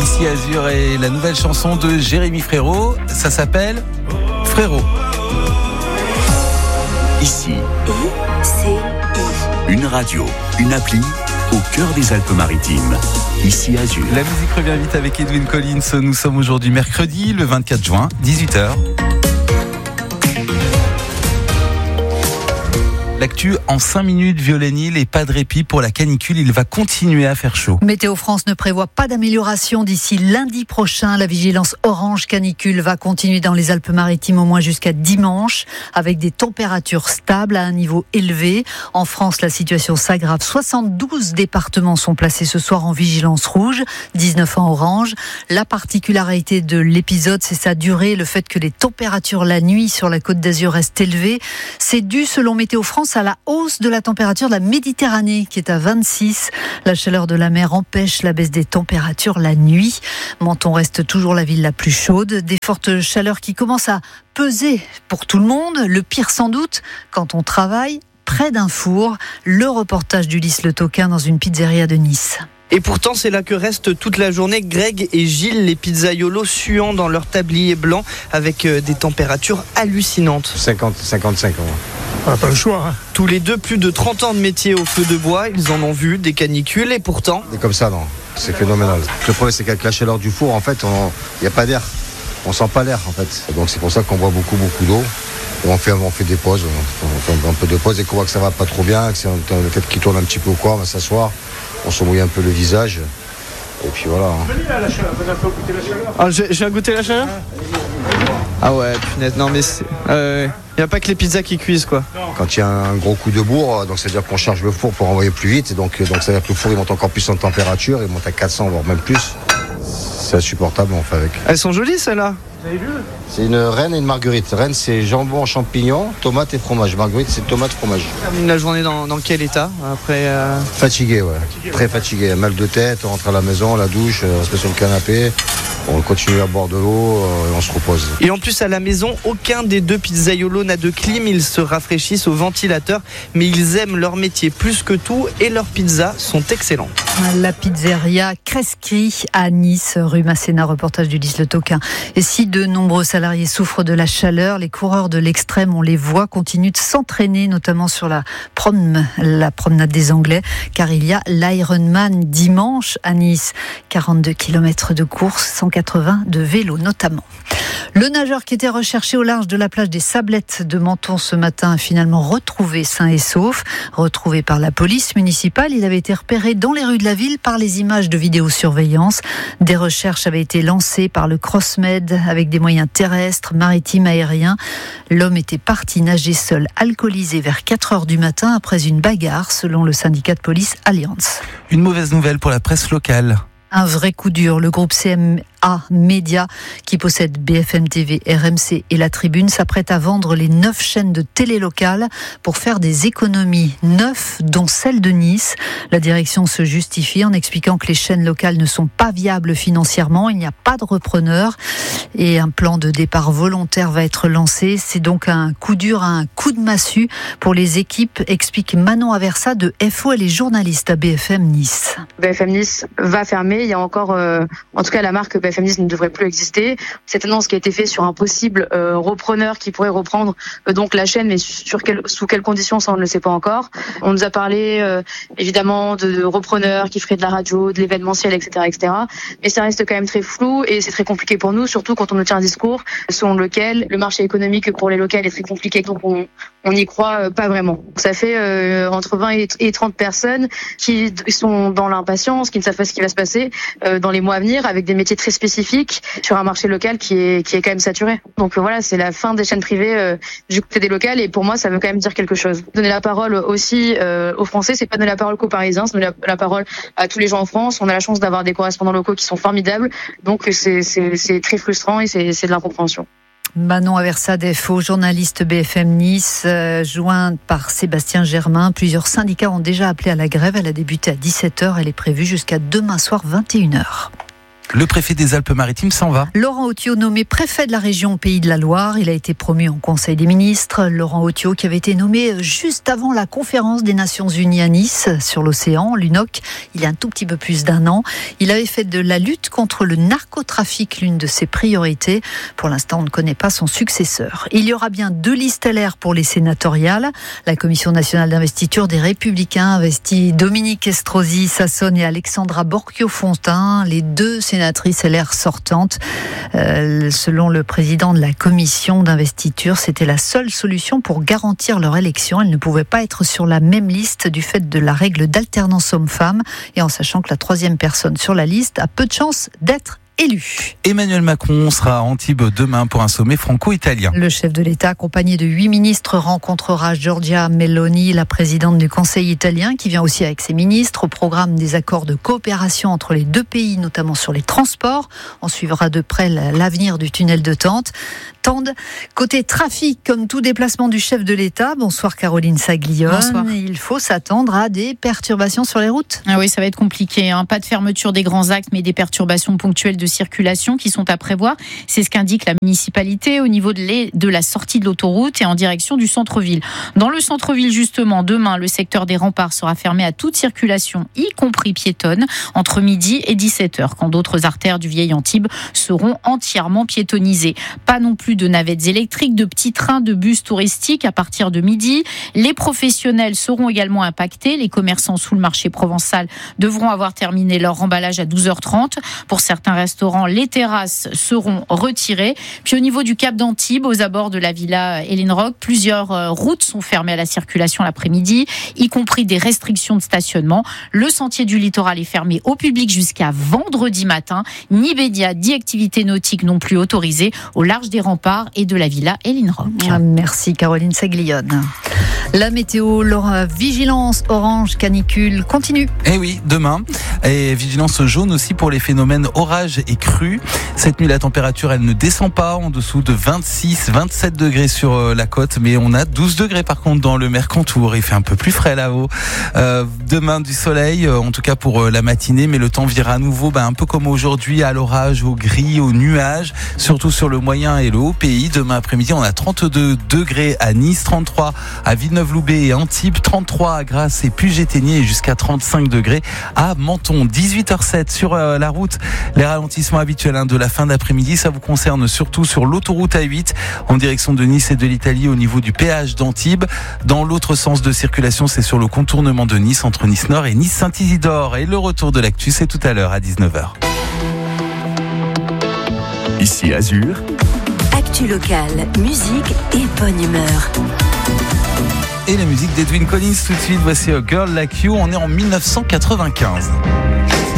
Ici Azur et la nouvelle chanson de Jérémy Frérot, ça s'appelle Frérot. Ici, une radio, une appli au cœur des Alpes-Maritimes. Ici Azur. La musique revient vite avec Edwin Collins. Nous sommes aujourd'hui mercredi, le 24 juin, 18h. L'actu en 5 minutes, Violaine-Île, et pas de répit pour la canicule. Il va continuer à faire chaud. Météo France ne prévoit pas d'amélioration d'ici lundi prochain. La vigilance orange canicule va continuer dans les Alpes-Maritimes au moins jusqu'à dimanche, avec des températures stables à un niveau élevé. En France, la situation s'aggrave. 72 départements sont placés ce soir en vigilance rouge, 19 en orange. La particularité de l'épisode, c'est sa durée, le fait que les températures la nuit sur la Côte d'Azur restent élevées. C'est dû, selon Météo France, à la hausse de la température de la Méditerranée qui est à 26. La chaleur de la mer empêche la baisse des températures la nuit. Menton reste toujours la ville la plus chaude. Des fortes chaleurs qui commencent à peser pour tout le monde. Le pire sans doute quand on travaille près d'un four. Le reportage d'Ulysse Le Toquin dans une pizzeria de Nice. Et pourtant, c'est là que restent toute la journée Greg et Gilles, les pizzaiolos suants dans leur tablier blanc avec des températures hallucinantes. 55 ans. On n'a pas le choix. Hein. Tous les deux, plus de 30 ans de métier au feu de bois. Ils en ont vu des canicules et pourtant... C'est comme ça, non. C'est phénoménal. Le problème, c'est qu'avec la chaleur du four, en fait, il n'y a pas d'air. On sent pas l'air, en fait. Donc c'est pour ça qu'on boit beaucoup d'eau. Et on fait des pauses. On fait un peu de pause et qu'on voit que ça va pas trop bien, que c'est la tête qui tourne un petit peu ou quoi, on va s'asseoir. On se mouille un peu le visage. Et puis voilà. Venez là, la chaleur. Vous avez goûté la chaleur. Ah, je viens goûter la chaleur. Ah ouais, punaise. Non mais il n'y a pas que les pizzas qui cuisent quoi. Quand il y a un gros coup de bourre, donc c'est-à-dire qu'on charge le four pour envoyer plus vite. Et donc ça veut dire que le four il monte encore plus en température, il monte à 400 voire même plus. C'est insupportable, on fait avec. Elles sont jolies celles-là. Vous avez vu ? C'est une reine et une marguerite. Reine c'est jambon, champignons, tomates et fromage. Marguerite c'est tomate, fromage. On termine la journée dans quel état après Fatigué, ouais. Très fatigué. Mal de tête, on rentre à la maison, la douche, on se met sur le canapé. On continue à boire de l'eau et on se repose. Et en plus, à la maison, aucun des deux pizzaiolos n'a de clim. Ils se rafraîchissent au ventilateur. Mais ils aiment leur métier plus que tout et leurs pizzas sont excellentes. La pizzeria Crescri à Nice, rue Masséna, reportage d'Ulysse Le Toquin. Et si de nombreux salariés souffrent de la chaleur, les coureurs de l'extrême, on les voit, continuent de s'entraîner, notamment sur la promenade des Anglais, car il y a l'Ironman dimanche à Nice. 42 km de course, 180 de vélo notamment. Le nageur qui était recherché au large de la plage des Sablettes de Menton ce matin a finalement retrouvé sain et sauf. Retrouvé par la police municipale, il avait été repéré dans les rues de la ville par les images de vidéosurveillance. Des recherches avaient été lancées par le CrossMed avec des moyens terrestres, maritimes, aériens. L'homme était parti nager seul, alcoolisé vers 4h du matin après une bagarre, selon le syndicat de police Alliance. Une mauvaise nouvelle pour la presse locale. Un vrai coup dur. Le groupe CMA Média, qui possède BFM TV, RMC et La Tribune, s'apprête à vendre les 9 chaînes de télé locales pour faire des économies. 9, dont celle de Nice. La direction se justifie en expliquant que les chaînes locales ne sont pas viables financièrement. Il n'y a pas de repreneur et un plan de départ volontaire va être lancé. C'est donc un coup dur, un coup de massue pour les équipes, explique Manon Aversa de FO. Elle est journaliste à BFM Nice. BFM Nice va fermer. Il y a encore, en tout cas, la marque BFM Nice ne devrait plus exister. Cette annonce qui a été faite sur un possible repreneur qui pourrait reprendre donc la chaîne, mais sous quelles conditions, ça on ne le sait pas encore. On nous a parlé évidemment de repreneurs qui feraient de la radio, de l'événementiel, etc. Mais ça reste quand même très flou et c'est très compliqué pour nous, surtout quand on nous tient un discours selon lequel le marché économique pour les locales est très compliqué, donc on n'y croit pas vraiment. Ça fait entre 20 et 30 personnes qui sont dans l'impatience, qui ne savent pas ce qui va se passer dans les mois à venir, avec des métiers très spécifiques sur un marché local qui est quand même saturé. Donc voilà, c'est la fin des chaînes privées du côté des locales et pour moi ça veut quand même dire quelque chose. Donner la parole aussi aux Français, c'est pas donner la parole qu'aux Parisiens, c'est donner la parole à tous les gens en France. On a la chance d'avoir des correspondants locaux qui sont formidables, donc c'est très frustrant et c'est de l'incompréhension. Manon Aversa d'FO, journaliste BFM Nice, jointe par Sébastien Germain. Plusieurs syndicats ont déjà appelé à la grève. Elle a débuté à 17h. Elle est prévue jusqu'à demain soir 21h. Le préfet des Alpes-Maritimes s'en va. Laurent Otio, nommé préfet de la région Pays de la Loire. Il a été promu en Conseil des ministres. Laurent Otio qui avait été nommé juste avant la conférence des Nations Unies à Nice sur l'océan, l'UNOC, il y a un tout petit peu plus d'1 an. Il avait fait de la lutte contre le narcotrafic l'une de ses priorités. Pour l'instant, on ne connaît pas son successeur. Il y aura bien 2 listes LR pour les sénatoriales. La Commission nationale d'investiture des Républicains investit Dominique Estrosi Sassone et Alexandra Borchio-Fontimp, les 2 sénatrices LR sortantes. Selon le président de la commission d'investiture, c'était la seule solution pour garantir leur élection. Elles ne pouvaient pas être sur la même liste du fait de la règle d'alternance homme-femme et en sachant que la 3e personne sur la liste a peu de chances d'être élu. Emmanuel Macron sera à Antibes demain pour un sommet franco-italien. Le chef de l'État, accompagné de 8 ministres, rencontrera Giorgia Meloni, la présidente du Conseil italien, qui vient aussi avec ses ministres au programme des accords de coopération entre les 2 pays, notamment sur les transports. On suivra de près l'avenir du tunnel de Tende. Côté trafic, comme tout déplacement du chef de l'État, bonsoir Caroline Saglione. Bonsoir. Il faut s'attendre à des perturbations sur les routes. Ah oui, ça va être compliqué. Pas de fermeture des grands axes, mais des perturbations ponctuelles de circulation qui sont à prévoir. C'est ce qu'indique la municipalité au niveau de la sortie de l'autoroute et en direction du centre-ville. Dans le centre-ville, justement, demain, le secteur des remparts sera fermé à toute circulation, y compris piétonne, entre midi et 17h, quand d'autres artères du vieil Antibes seront entièrement piétonnisées. Pas non plus de navettes électriques, de petits trains, de bus touristiques à partir de midi. Les professionnels seront également impactés. Les commerçants sous le marché provençal devront avoir terminé leur remballage à 12h30. Pour certains restaurants, les terrasses seront retirées. Puis au niveau du Cap d'Antibes, aux abords de la villa Hélène Rock, plusieurs routes sont fermées à la circulation l'après-midi, y compris des restrictions de stationnement. Le sentier du littoral est fermé au public jusqu'à vendredi matin. Ni baignade, ni activité nautique non plus autorisée au large des remparts et de la villa Hélène Rock. Merci Caroline Saglione. La météo, leur vigilance orange canicule continue. Eh oui, demain. Et vigilance jaune aussi pour les phénomènes orage et crue. Cette nuit, la température, elle ne descend pas en dessous de 26, 27 degrés sur la côte, mais on a 12 degrés par contre dans le Mercantour. Il fait un peu plus frais là-haut. Demain, du soleil, en tout cas pour la matinée, mais le temps vira à nouveau, un peu comme aujourd'hui, à l'orage, au gris, au nuage, surtout sur le moyen et le haut pays. Demain après-midi, on a 32 degrés à Nice, 33 à Villeneuve-Loubet et Antibes, 33 à Grasse et Puget-Théniers et jusqu'à 35 degrés à Menton. 18h07 sur la route. Les ralentissements habituels de la fin d'après-midi, ça vous concerne surtout sur l'autoroute A8 en direction de Nice et de l'Italie au niveau du péage d'Antibes. Dans l'autre sens de circulation, c'est sur le contournement de Nice entre Nice Nord et Nice Saint-Isidore. Et le retour de l'actu, c'est tout à l'heure à 19h. Ici Azur. Actu locale, musique et bonne humeur. Et la musique d'Edwin Collins tout de suite. Voici A Girl Like You. On est en 1995.